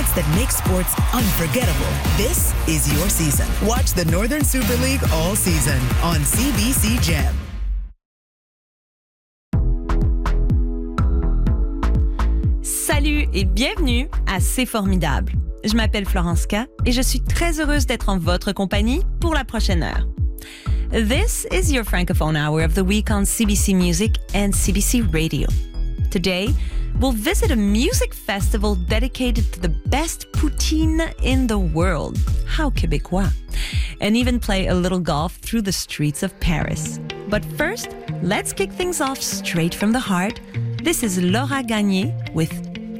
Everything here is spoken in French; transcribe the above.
moments that make sports unforgettable. This is your season. Watch the Northern Super League all season on CBC Gem. Salut et bienvenue à C'est formidable. Je m'appelle Florence K et je suis très heureuse d'être en votre compagnie pour la prochaine heure. This is your Francophone Hour of the week on CBC Music and CBC Radio. Today, we'll visit a music festival dedicated to the best poutine in the world. How Québécois. And even play a little golf through the streets of Paris. But first, let's kick things off straight from the heart. This is Laura Gagné with